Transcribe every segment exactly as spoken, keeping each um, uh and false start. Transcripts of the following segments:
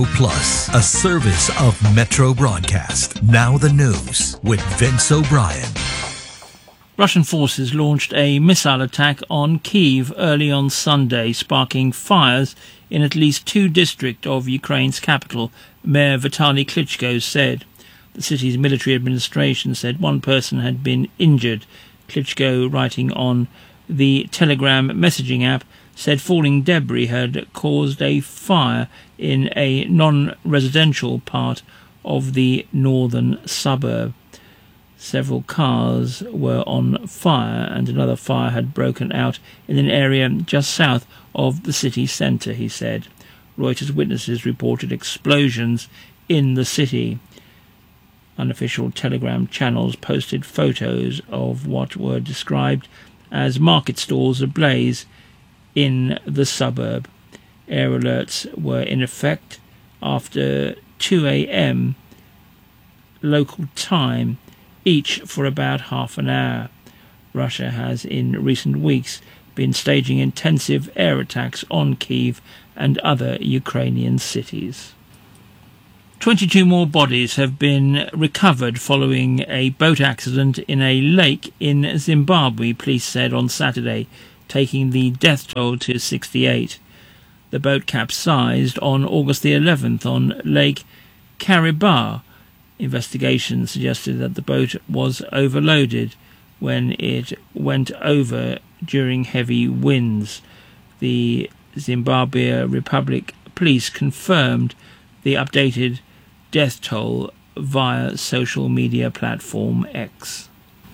Plus, a service of Metro Broadcast. Now the news with Vince O'Brien. Russian forces launched a missile attack on Kyiv early on Sunday, sparking fires in at least two districts of Ukraine's capital, Mayor Vitaly Klitschko said. The city's military administration said one person had been injured. Klitschko, writing on the Telegram messaging app, said falling debris had caused a fire in a non-residential part of the northern suburb. Several cars were on fire and another fire had broken out in an area just south of the city centre, he said. Reuters witnesses reported explosions in the city. Unofficial Telegram channels posted photos of what were described as market stalls ablaze in the suburb. Air alerts were in effect after two a.m. local time, each for about half an hour. Russia has in recent weeks been staging intensive air attacks on Kyiv and other Ukrainian cities. twenty-two more bodies have been recovered following a boat accident in a lake in Zimbabwe, police said on Saturday, taking the death toll to sixty-eight. The boat capsized on August the eleventh on Lake Kariba. Investigation suggested that the boat was overloaded when it went over during heavy winds. The Zimbabwe Republic Police confirmed the updated death toll via social media platform X.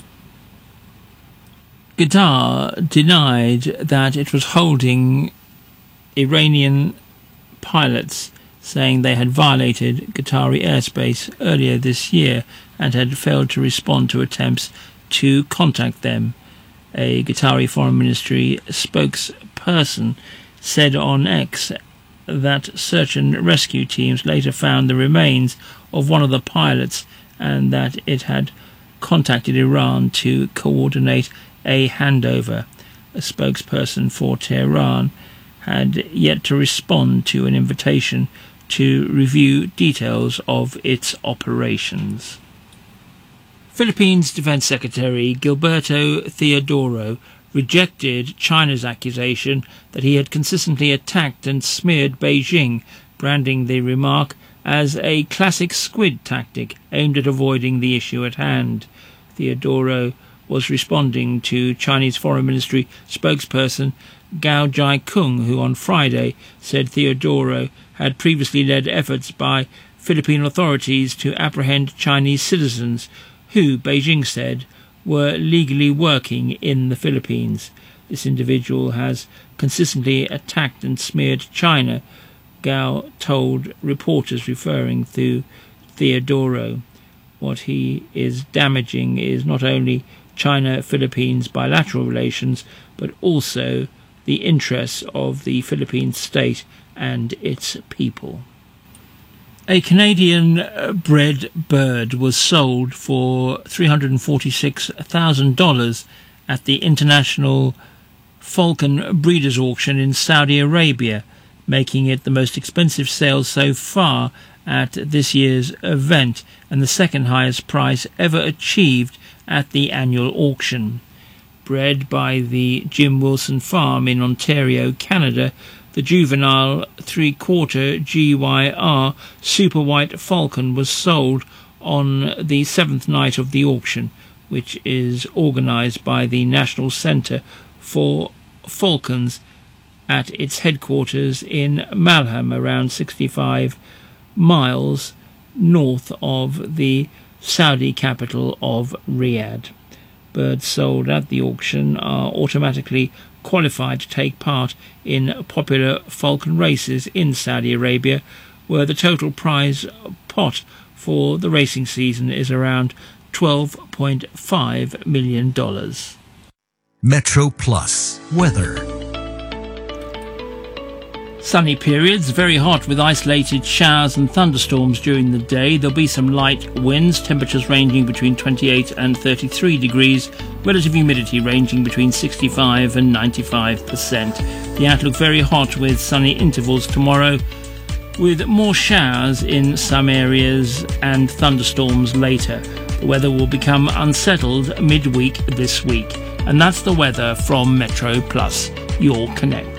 Qatar denied that it was holding Iranian pilots, saying they had violated Qatari airspace earlier this year and had failed to respond to attempts to contact them. A Qatari Foreign Ministry spokesperson said on X that search and rescue teams later found the remains of one of the pilots and that it had contacted Iran to coordinate a handover. A spokesperson for Tehran had yet to respond to an invitation to review details of its operations. Philippines Defense Secretary Gilberto Teodoro rejected China's accusation that he had consistently attacked and smeared Beijing, branding the remark as a classic squid tactic aimed at avoiding the issue at hand. Teodoro was responding to Chinese Foreign Ministry spokesperson Gao Jiakun, who on Friday said Teodoro had previously led efforts by Philippine authorities to apprehend Chinese citizens who, Beijing said, were legally working in the Philippines. This individual has consistently attacked and smeared China, Gao told reporters, referring to Teodoro. What he is damaging is not only China-Philippines bilateral relations, but also the interests of the Philippine state and its people. A Canadian-bred bird was sold for three hundred forty-six thousand dollars at the International Falcon Breeders' Auction in Saudi Arabia, making it the most expensive sale so far at this year's event and the second highest price ever achieved at the annual auction. Bred by the Jim Wilson Farm in Ontario, Canada, the juvenile three-quarter G Y R Super White Falcon was sold on the seventh night of the auction, which is organised by the National Centre for Falcons at its headquarters in Malham, around sixty-five miles north of the Saudi capital of Riyadh. Birds sold at the auction are automatically qualified to take part in popular falcon races in Saudi Arabia, where the total prize pot for the racing season is around twelve point five million dollars. Metro Plus weather. Sunny periods, very hot with isolated showers and thunderstorms during the day. There'll be some light winds, temperatures ranging between twenty-eight and thirty-three degrees, relative humidity ranging between sixty-five and ninety-five percent. The outlook very hot with sunny intervals tomorrow. with more showers in some areas and thunderstorms later. The weather will become unsettled midweek this week. And that's the weather from Metro Plus, your Connect.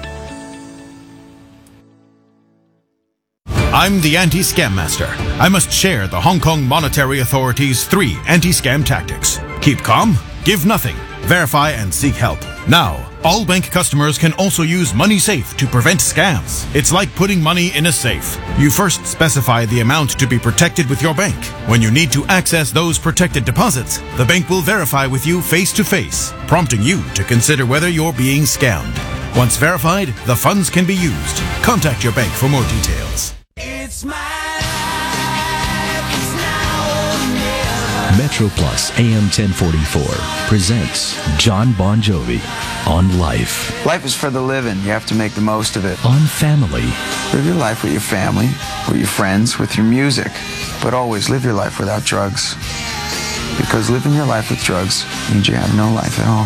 I'm the Anti-Scam Master. I must share the Hong Kong Monetary Authority's three anti-scam tactics. Keep calm, give nothing, verify and seek help. Now, all bank customers can also use MoneySafe to prevent scams. It's like putting money in a safe. You first specify the amount to be protected with your bank. When you need to access those protected deposits, the bank will verify with you face-to-face, prompting you to consider whether you're being scammed. Once verified, the funds can be used. Contact your bank for more details. It's my life, it's now or never. Metro Plus A M ten forty-four presents John Bon Jovi on Life. Life is for the living. You have to make the most of it. On Family. Live your life with your family, with your friends, with your music. But always live your life without drugs. Because living your life with drugs means you have no life at all.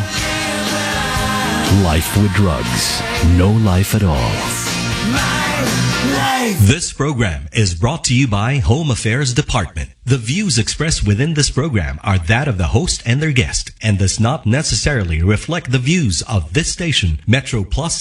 Life with drugs. No life at all. This program is brought to you by Home Affairs Department. The views expressed within this program are that of the host and their guest and does not necessarily reflect the views of this station, Metro Plus